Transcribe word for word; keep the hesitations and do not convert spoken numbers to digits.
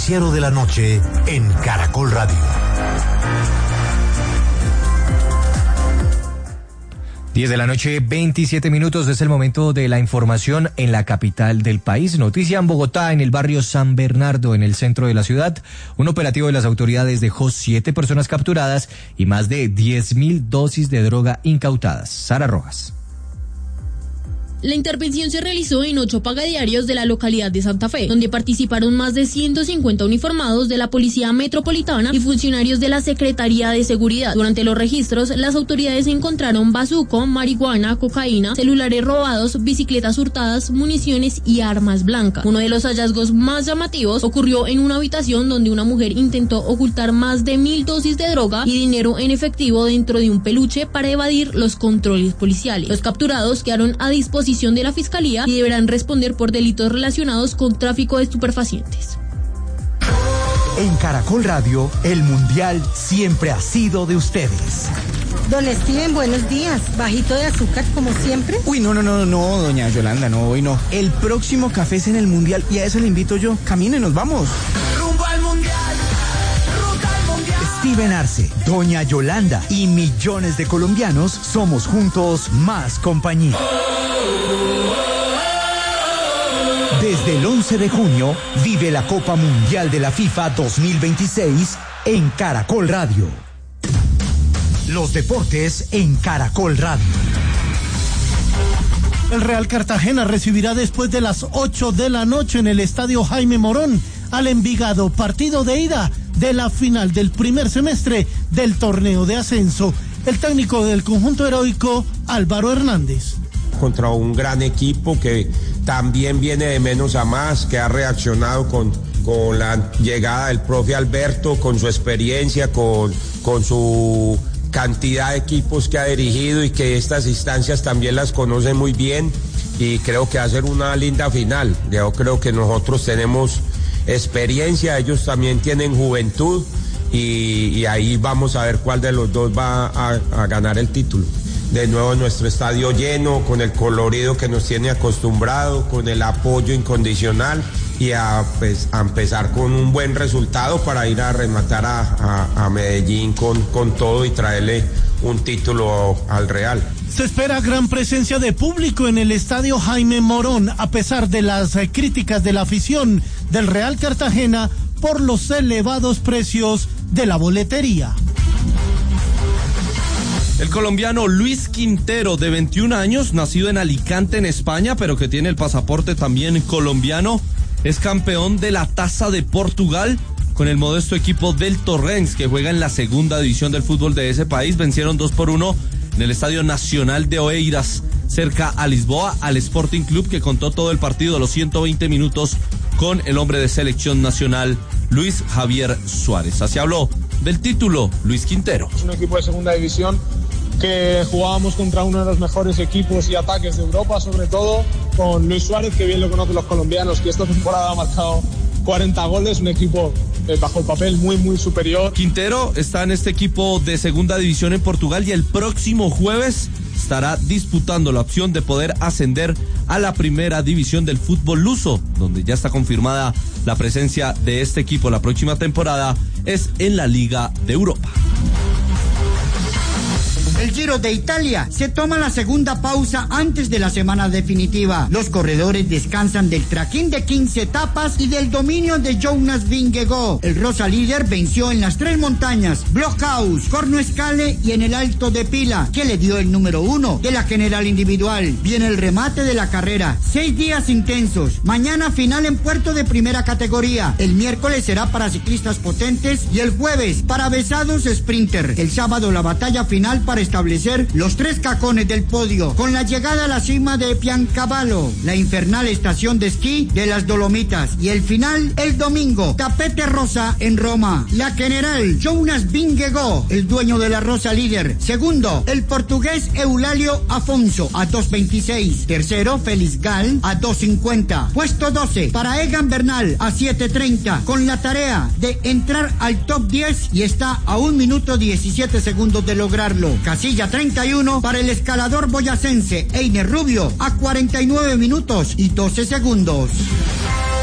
noticiero de la noche en Caracol Radio. diez de la noche, veintisiete minutos, es el momento de la información en la capital del país. Noticia en Bogotá, en el barrio San Bernardo, en el centro de la ciudad. Un operativo de las autoridades dejó siete personas capturadas y más de diez mil dosis de droga incautadas. Sara Rojas. La intervención se realizó en ocho pagadiarios de la localidad de Santa Fe, donde participaron más de ciento cincuenta uniformados de la Policía Metropolitana y funcionarios de la Secretaría de Seguridad. Durante los registros, las autoridades encontraron bazuco, marihuana, cocaína, celulares robados, bicicletas hurtadas, municiones y armas blancas. Uno de los hallazgos más llamativos ocurrió en una habitación donde una mujer intentó ocultar más de mil dosis de droga y dinero en efectivo dentro de un peluche para evadir los controles policiales. Los capturados quedaron a disposición de la Fiscalía y deberán responder por delitos relacionados con tráfico de estupefacientes. En Caracol Radio, el Mundial siempre ha sido de ustedes. Don Steven, buenos días. ¿Bajito de azúcar como siempre? Uy, no, no, no, no, doña Yolanda, no, hoy no. El próximo café es en el Mundial y a eso le invito yo. Caminen, nos vamos. Rumbo al Mundial. Rumbo al Mundial. Steven Arce, doña Yolanda y millones de colombianos somos juntos más compañía. Desde el once de junio, vive la Copa Mundial de la FIFA dos mil veintiséis en Caracol Radio. Los deportes en Caracol Radio. El Real Cartagena recibirá después de las ocho de la noche en el Estadio Jaime Morón al Envigado, partido de ida de la final del primer semestre del torneo de ascenso. El técnico del conjunto heroico, Álvaro Hernández. Contra un gran equipo que también viene de menos a más, que ha reaccionado con, con la llegada del profe Alberto, con su experiencia, con, con su cantidad de equipos que ha dirigido y que estas instancias también las conoce muy bien, y creo que va a ser una linda final. Yo creo que nosotros tenemos experiencia, ellos también tienen juventud, y, y ahí vamos a ver cuál de los dos va a, a ganar el título. De nuevo nuestro estadio lleno, con el colorido que nos tiene acostumbrado, con el apoyo incondicional, y a, pues, a empezar con un buen resultado para ir a rematar a, a, a Medellín con, con todo y traerle un título al Real. Se espera gran presencia de público en el Estadio Jaime Morón, a pesar de las eh, críticas de la afición del Real Cartagena por los elevados precios de la boletería. El colombiano Luis Quintero, de veintiún años, nacido en Alicante, en España, pero que tiene el pasaporte también colombiano, es campeón de la Taza de Portugal con el modesto equipo del Torrens, que juega en la segunda división del fútbol de ese país. Vencieron dos por uno en el Estadio Nacional de Oeiras, cerca a Lisboa, al Sporting Club, que contó todo el partido, los ciento veinte minutos, con el hombre de selección nacional, Luis Javier Suárez. Así habló del título Luis Quintero. Es un equipo de segunda división que jugábamos contra uno de los mejores equipos y ataques de Europa, sobre todo con Luis Suárez, que bien lo conocen los colombianos, que esta temporada ha marcado cuarenta goles, un equipo eh, bajo el papel muy muy superior. Quintero está en este equipo de segunda división en Portugal y el próximo jueves estará disputando la opción de poder ascender a la primera división del fútbol luso, donde ya está confirmada la presencia de este equipo. La próxima temporada es en la Liga de Europa. El Giro de Italia se toma la segunda pausa antes de la semana definitiva. Los corredores descansan del trajín de quince etapas y del dominio de Jonas Vingegaard. El rosa líder venció en las tres montañas, Blockhaus, Cornoescale y en el Alto de Pila, que le dio el número uno de la general individual. Viene el remate de la carrera. Seis días intensos. Mañana final en Puerto de primera categoría. El miércoles será para ciclistas potentes y el jueves para besados sprinter. El sábado la batalla final para establecer los tres cajones del podio, con la llegada a la cima de Piancavallo, la infernal estación de esquí de las Dolomitas, y el final el domingo, tapete rosa en Roma. La general Jonas Vingegaard, el dueño de la rosa líder. Segundo, el portugués Eulalio Afonso a dos veintiséis. Tercero, Félix Gal a dos cincuenta. Puesto doce para Egan Bernal a siete treinta, con la tarea de entrar al top diez, y está a un minuto diecisiete segundos de lograrlo. Casilla treinta y uno para el escalador boyacense Einer Rubio a cuarenta y nueve minutos y doce segundos.